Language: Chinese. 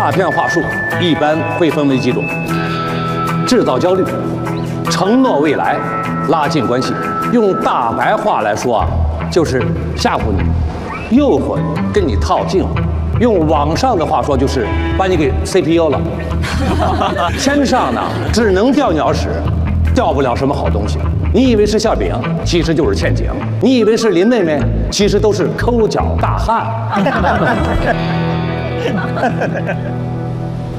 诈骗话术一般会分为几种：制造焦虑、承诺未来、拉近关系。用大白话来说啊，就是吓唬你、诱惑你、跟你套近乎。用网上的话说，就是把你给 CPU 了。天上呢，只能掉鸟屎，掉不了什么好东西。你以为是馅饼，其实就是陷阱；你以为是林妹妹，其实都是抠脚大汉。